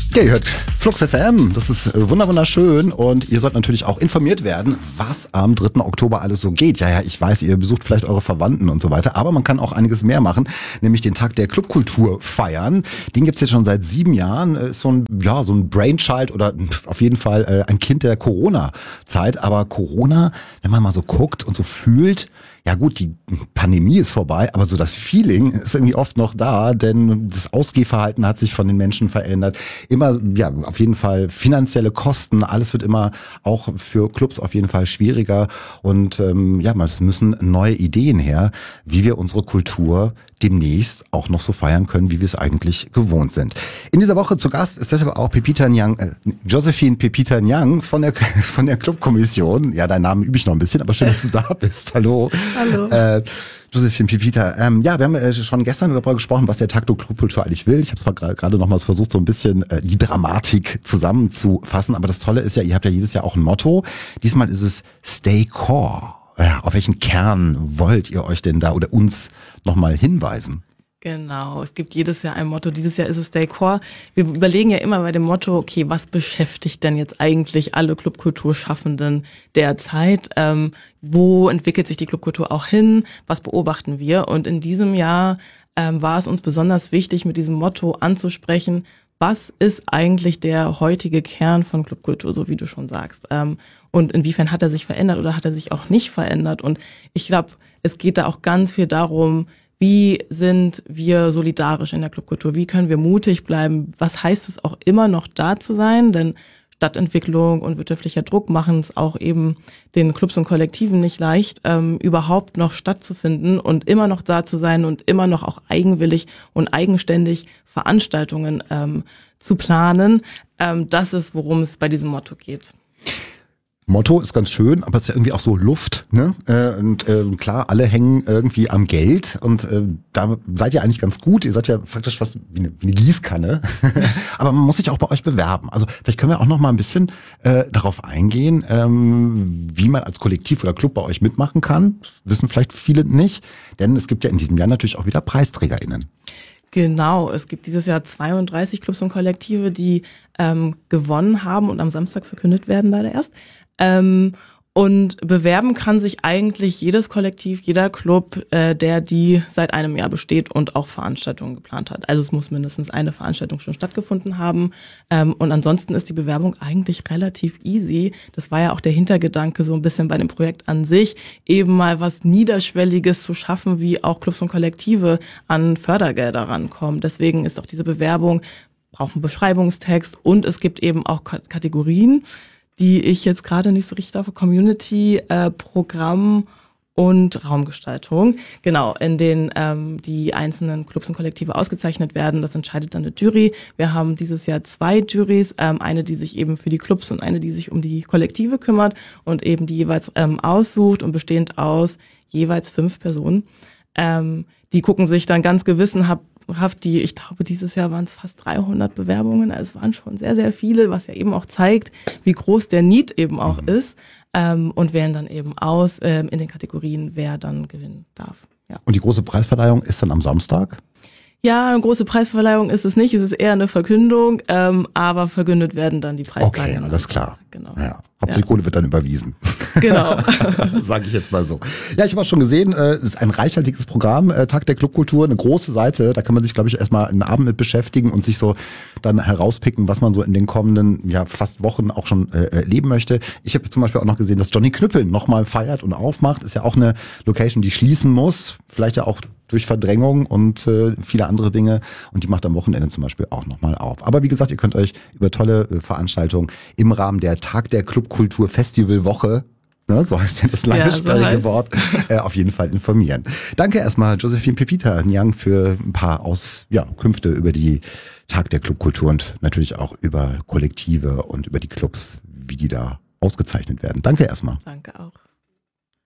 Ja, ihr hört Flux FM, das ist wunderschön und ihr sollt natürlich auch informiert werden, was am 3. Oktober alles so geht. Ja, ich weiß, ihr besucht vielleicht eure Verwandten und so weiter, aber man kann auch einiges mehr machen, nämlich den Tag der Clubkultur feiern. Den gibt's jetzt schon seit 7 Jahren, ist so ein Brainchild oder auf jeden Fall ein Kind der Corona-Zeit. Aber Corona, wenn man mal so guckt und so fühlt, ja gut, die Pandemie ist vorbei, aber so das Feeling ist irgendwie oft noch da, denn das Ausgehverhalten hat sich von den Menschen verändert. Immer, ja, auf jeden Fall finanzielle Kosten, alles wird immer auch für Clubs auf jeden Fall schwieriger und es müssen neue Ideen her, wie wir unsere Kultur demnächst auch noch so feiern können, wie wir es eigentlich gewohnt sind. In dieser Woche zu Gast ist deshalb auch Josephine Pepita Nyang von der Clubkommission. Ja, deinen Namen übe ich noch ein bisschen, aber schön, dass du da bist. Hallo. Hallo. Josephine Pepita. Wir haben schon gestern darüber gesprochen, was der Tag der Clubkultur eigentlich will. Ich habe zwar gerade nochmals versucht, so ein bisschen die Dramatik zusammenzufassen, aber das Tolle ist ja, ihr habt ja jedes Jahr auch ein Motto. Diesmal ist es Stay Core. Ja, auf welchen Kern wollt ihr euch denn da oder uns nochmal hinweisen? Genau, es gibt jedes Jahr ein Motto. Dieses Jahr ist es Stay Core. Wir überlegen ja immer bei dem Motto, okay, was beschäftigt denn jetzt eigentlich alle Clubkulturschaffenden derzeit? Wo entwickelt sich die Clubkultur auch hin? Was beobachten wir? Und in diesem Jahr war es uns besonders wichtig, mit diesem Motto anzusprechen, was ist eigentlich der heutige Kern von Clubkultur, so wie du schon sagst? Und inwiefern hat er sich verändert oder hat er sich auch nicht verändert? Und ich glaube, es geht da auch ganz viel darum, wie sind wir solidarisch in der Clubkultur? Wie können wir mutig bleiben? Was heißt es auch immer noch da zu sein? Denn Stadtentwicklung und wirtschaftlicher Druck machen es auch eben den Clubs und Kollektiven nicht leicht, überhaupt noch stattzufinden und immer noch da zu sein und immer noch auch eigenwillig und eigenständig Veranstaltungen zu planen. Das ist, worum es bei diesem Motto geht. Motto ist ganz schön, aber es ist ja irgendwie auch so Luft, ne? Klar, alle hängen irgendwie am Geld und da seid ihr eigentlich ganz gut. Ihr seid ja faktisch fast wie eine Gießkanne. Aber man muss sich auch bei euch bewerben. Also vielleicht können wir auch noch mal ein bisschen darauf eingehen, wie man als Kollektiv oder Club bei euch mitmachen kann. Das wissen vielleicht viele nicht, denn es gibt ja in diesem Jahr natürlich auch wieder PreisträgerInnen. Genau, es gibt dieses Jahr 32 Clubs und Kollektive, die gewonnen haben und am Samstag verkündet werden leider erst. Und bewerben kann sich eigentlich jedes Kollektiv, jeder Club, die seit einem Jahr besteht und auch Veranstaltungen geplant hat. Also es muss mindestens eine Veranstaltung schon stattgefunden haben. Und ansonsten ist die Bewerbung eigentlich relativ easy. Das war ja auch der Hintergedanke so ein bisschen bei dem Projekt an sich, eben mal was Niederschwelliges zu schaffen, wie auch Clubs und Kollektive an Fördergelder rankommen. Deswegen ist auch diese Bewerbung, braucht einen Beschreibungstext und es gibt eben auch Kategorien, die ich jetzt gerade nicht so richtig auf Community, Programm und Raumgestaltung. Genau, in denen die einzelnen Clubs und Kollektive ausgezeichnet werden. Das entscheidet dann eine Jury. Wir haben dieses Jahr 2 Jurys, eine, die sich eben für die Clubs und eine, die sich um die Kollektive kümmert und eben die jeweils aussucht und bestehend aus jeweils 5 Personen. Die gucken sich dann ganz gewissenhaft ich glaube, dieses Jahr waren es fast 300 Bewerbungen. Also es waren schon sehr, sehr viele, was ja eben auch zeigt, wie groß der Need eben auch ist. Und wählen dann eben aus in den Kategorien, wer dann gewinnen darf. Ja. Und die große Preisverleihung ist dann am Samstag? Ja, eine große Preisverleihung ist es nicht. Es ist eher eine Verkündung, aber verkündet werden dann die Preisträger. Okay, alles klar. Genau. Ja. Hauptsache die Kohle wird dann überwiesen. Genau. Sage ich jetzt mal so. Ja, ich habe auch schon gesehen, es ist ein reichhaltiges Programm, Tag der Clubkultur, eine große Seite. Da kann man sich, glaube ich, erstmal einen Abend mit beschäftigen und sich so dann herauspicken, was man so in den kommenden fast Wochen auch schon erleben möchte. Ich habe zum Beispiel auch noch gesehen, dass Johnny Knüppel nochmal feiert und aufmacht. Ist ja auch eine Location, die schließen muss. Vielleicht ja auch durch Verdrängung und viele andere Dinge. Und die macht am Wochenende zum Beispiel auch nochmal auf. Aber wie gesagt, ihr könnt euch über tolle Veranstaltungen im Rahmen der Tag der Clubkultur Festivalwoche, ne, so heißt ja das langesprechige Wort, auf jeden Fall informieren. Danke erstmal Josephine Pepita Nyang für ein paar Auskünfte über die Tag der Clubkultur und natürlich auch über Kollektive und über die Clubs, wie die da ausgezeichnet werden. Danke erstmal. Danke auch.